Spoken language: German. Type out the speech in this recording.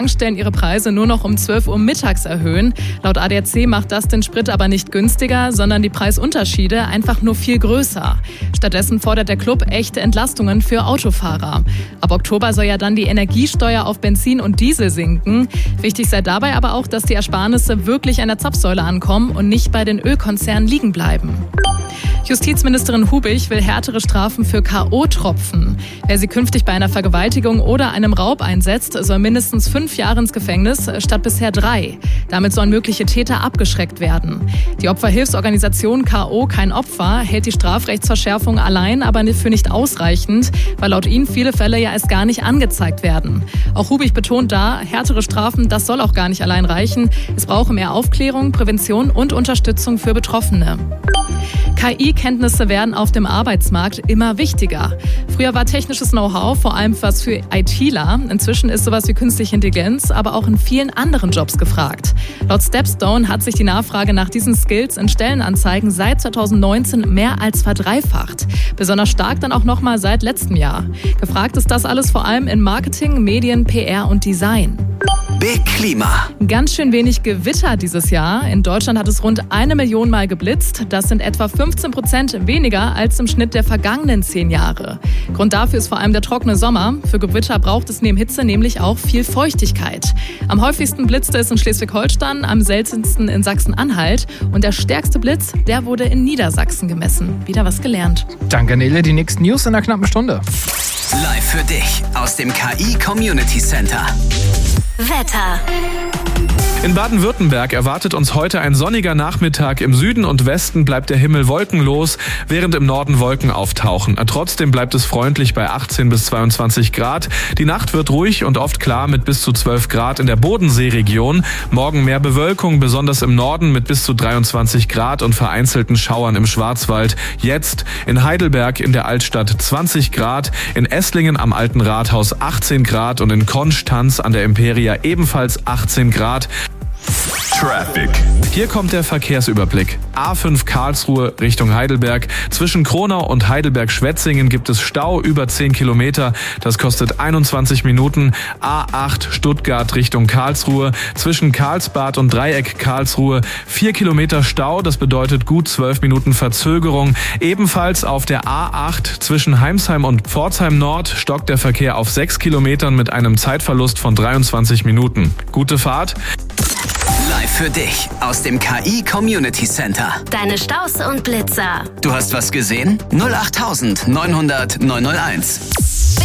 Tankstellen ihre Preise nur noch um 12 Uhr mittags erhöhen. Laut ADAC macht das den Sprit aber nicht günstiger, sondern die Preisunterschiede einfach nur viel größer. Stattdessen fordert der Club echte Entlastungen für Autofahrer. Ab Oktober soll ja dann die Energiesteuer auf Benzin und Diesel sinken. Wichtig sei dabei aber auch, dass die Ersparnisse wirklich an der Zapfsäule ankommen und nicht bei den Ölkonzernen liegen bleiben. Justizministerin Hubig will härtere Strafen für K.O.-Tropfen. Wer sie künftig bei einer Vergewaltigung oder einem Raub einsetzt, soll mindestens 5 Jahre ins Gefängnis statt bisher 3. Damit sollen mögliche Täter abgeschreckt werden. Die Opferhilfsorganisation K.O. kein Opfer hält die Strafrechtsverschärfung allein aber für nicht ausreichend, weil laut ihnen viele Fälle ja erst gar nicht angezeigt werden. Auch Hubig betont da, härtere Strafen, das soll auch gar nicht allein reichen. Es brauche mehr Aufklärung, Prävention und Unterstützung für Betroffene. KI-Kenntnisse werden auf dem Arbeitsmarkt immer wichtiger. Früher war technisches Know-how vor allem was für ITler. Inzwischen ist sowas wie künstliche Intelligenz aber auch in vielen anderen Jobs gefragt. Laut Stepstone hat sich die Nachfrage nach diesen Skills in Stellenanzeigen seit 2019 mehr als verdreifacht. Besonders stark dann auch nochmal seit letztem Jahr. Gefragt ist das alles vor allem in Marketing, Medien, PR und Design. Big Klima. Ganz schön wenig Gewitter dieses Jahr. In Deutschland hat es rund 1 Million Mal geblitzt. Das sind etwa 15% weniger als im Schnitt der vergangenen 10 Jahre. Grund dafür ist vor allem der trockene Sommer. Für Gewitter braucht es neben Hitze nämlich auch viel Feuchtigkeit. Am häufigsten blitzte es in Schleswig-Holstein, am seltensten in Sachsen-Anhalt. Und der stärkste Blitz, der wurde in Niedersachsen gemessen. Wieder was gelernt. Danke, Nele. Die nächsten News in einer knappen Stunde. Live für dich aus dem KI Community Center. Wetter. In Baden-Württemberg erwartet uns heute ein sonniger Nachmittag. Im Süden und Westen bleibt der Himmel wolkenlos, während im Norden Wolken auftauchen. Trotzdem bleibt es freundlich bei 18 bis 22 Grad. Die Nacht wird ruhig und oft klar mit bis zu 12 Grad in der Bodenseeregion. Morgen mehr Bewölkung, besonders im Norden mit bis zu 23 Grad und vereinzelten Schauern im Schwarzwald. Jetzt in Heidelberg in der Altstadt 20 Grad, in Esslingen am Alten Rathaus 18 Grad und in Konstanz an der Imperia ebenfalls 18 Grad. Traffic. Hier kommt der Verkehrsüberblick. A5 Karlsruhe Richtung Heidelberg. Zwischen Kronau und Heidelberg-Schwetzingen gibt es Stau über 10 Kilometer. Das kostet 21 Minuten. A8 Stuttgart Richtung Karlsruhe. Zwischen Karlsbad und Dreieck Karlsruhe 4 Kilometer Stau. Das bedeutet gut 12 Minuten Verzögerung. Ebenfalls auf der A8 zwischen Heimsheim und Pforzheim Nord stockt der Verkehr auf 6 Kilometern mit einem Zeitverlust von 23 Minuten. Gute Fahrt. Live für dich aus dem KI Community Center. Deine Staus und Blitzer. Du hast was gesehen? 08900 901.